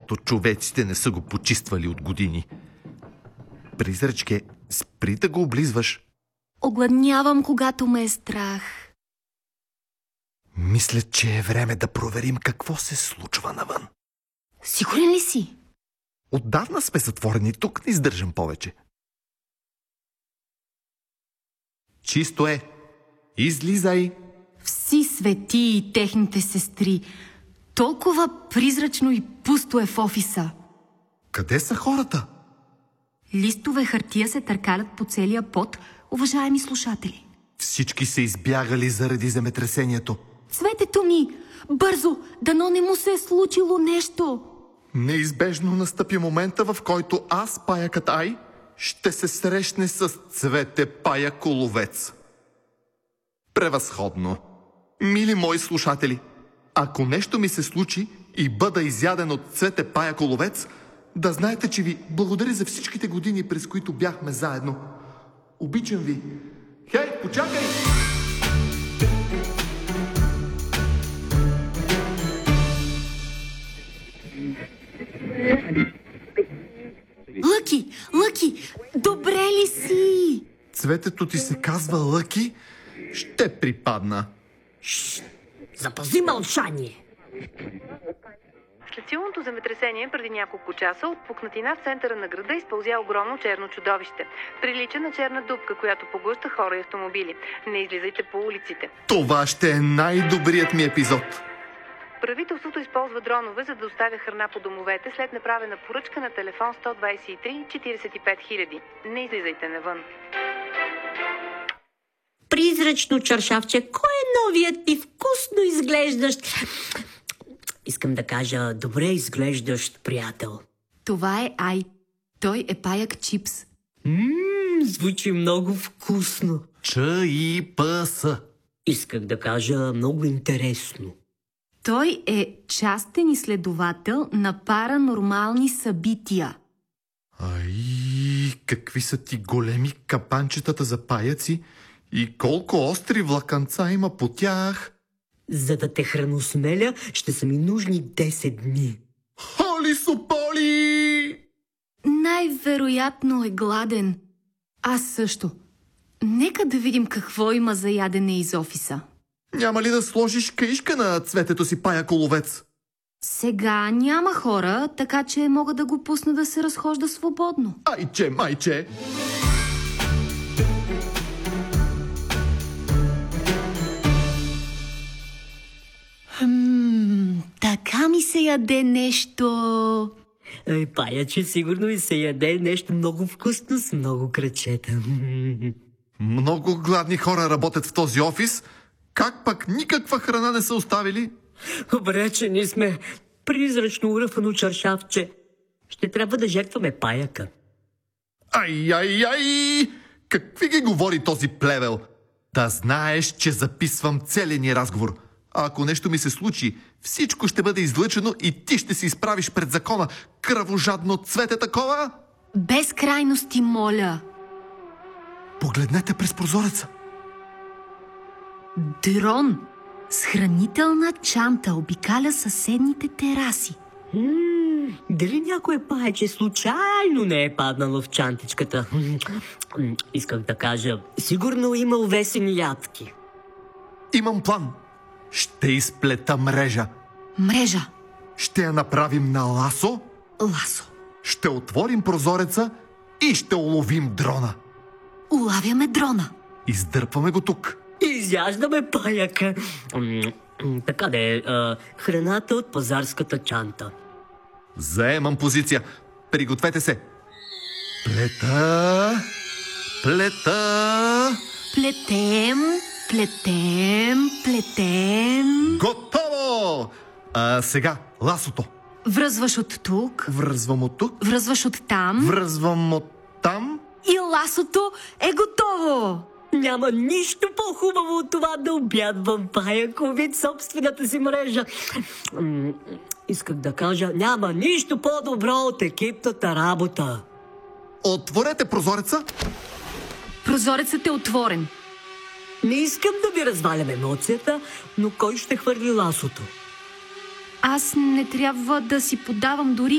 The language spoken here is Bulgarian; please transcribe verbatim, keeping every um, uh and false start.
защото човеците не са го почиствали от години. Призрачке, спри да го облизваш. Огладнявам, когато ме е страх. Мисля, че е време да проверим какво се случва навън. Сигурен ли си? Отдавна сме затворени, тук не издържам повече. Чисто е. Излизай. Вси свети и техните сестри. Толкова призрачно и пусто е в офиса. Къде са хората? Листове хартия се търкалят по целия пот, уважаеми слушатели. Всички са избягали заради земетресението. Цветето ми! Бързо! Дано не му се е случило нещо! Неизбежно настъпи момента, в който аз, паякът Ай, ще се срещне с Цвете Паяк Ловец. Превъзходно! Мили мои слушатели, ако нещо ми се случи и бъда изяден от Цвете Паяк Ловец, да знаете, че ви благодаря за всичките години, през които бяхме заедно. Обичам ви. Хей, почакай! Лъки! Лъки! Добре ли си? Цветето ти се казва Лъки? Ще припадна. Шшт! Запази мълчание! След силното земетресение преди няколко часа от пукнатина в центъра на града изпълзя огромно черно чудовище. Прилича на черна дупка, която поглъща хора и автомобили. Не излизайте по улиците. Това ще е най-добрият ми епизод. Правителството използва дронове, за да доставя храна по домовете след направена поръчка на телефон сто двадесет и три четиридесет и пет хиляди. Не излизайте навън. Призрачно чаршавче, кой е новият ти вкусно изглеждащ? Искам да кажа, добре изглеждащ приятел. Това е Ай. Той е паяк Чипс. Ммм, звучи много вкусно. Ч-и-п-с. Исках да кажа много интересно. Той е частен изследовател на паранормални събития. Ай, какви са ти големи капанчетата за паяци и колко остри влаканца има по тях. За да те храносмеля, ще са ми нужни десет дни. Холи сополи! Най-вероятно е гладен. Аз също. Нека да видим какво има за ядене из офиса. Няма ли да сложиш каишка на Цветето си Паяк Ловец? Сега няма хора, така че мога да го пусна да се разхожда свободно. Айче, майче! Хм, така ми се яде нещо. Ай, паяче, сигурно и се яде нещо много вкусно с много крачета. Много гладни хора работят в този офис. Как пък никаква храна не са оставили? Добре, че ние сме призрачно уръфано чаршавче. Ще трябва да жертваме паяка. Ай, ай, ай! Какви ги говори този плевел? Да знаеш, че записвам целия ни разговор. А ако нещо ми се случи, всичко ще бъде излъчено и ти ще се изправиш пред закона. Кръвожадно Цвете такова? Без крайности, моля. Погледнете през прозореца. Дрон с хранителна чанта обикаля съседните тераси. М-м, дали някое паече случайно не е паднало в чантичката? Исках да кажа, сигурно има увесени ядки. Имам план. Ще изплета мрежа. Мрежа. Ще я направим на ласо. Ласо. Ще отворим прозореца и ще уловим дрона. Улавяме дрона. Издърпваме го тук. Изяждаме паяка. М-м, така де, а, храната от пазарската чанта. Заемам позиция. Пригответе се. Плета. Плета. Плетем, плетем, плетем. Готово! А сега ласото. Връзваш от тук. Връзвам от тук. Връзваш от там. Връзвам от там. И ласото е готово. Няма нищо по-хубаво от това да обядвам паякови собствената си мрежа. М- исках да кажа, няма нищо по-добро от екипната работа. Отворете прозореца. Прозорецът е отворен. Не искам да ви развалям емоцията, но кой ще хвърли ласото? Аз не трябва да си подавам дори